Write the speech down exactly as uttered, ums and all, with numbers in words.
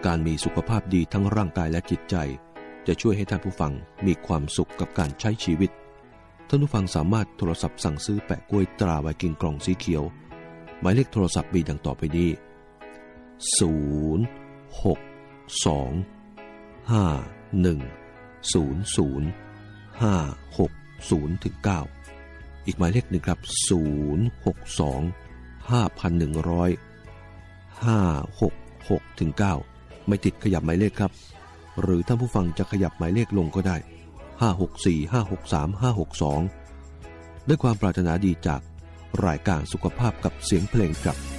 การมีสุขภาพดีทั้งร่างกายและจิตใจจะช่วยให้ท่านผู้ฟังมีความสุขกับการใช้ชีวิตท่านผู้ฟังสามารถโทรศัพท์สั่งซื้อแปะกล้วยตราไวกิ้งกล่องสีเขียวหมายเลขโทรศัพท์มีดังต่อไปนี้ศูนย์ หก สอง ห้า หนึ่ง ศูนย์ ศูนย์ ห้า หก ศูนย์ ถึง เก้าอีกหมายเลขหนึ่งครับศูนย์ หก สอง ห้า หนึ่ง ศูนย์ ห้า หก หก ถึง เก้าไม่ติดขยับหมายเลขครับหรือท่านผู้ฟังจะขยับหมายเลขลงก็ได้ห้า หก สี่ ห้า หก สาม ห้า หก สองด้วยความปรารถนาดีจากรายการสุขภาพกับเสียงเพลงครับ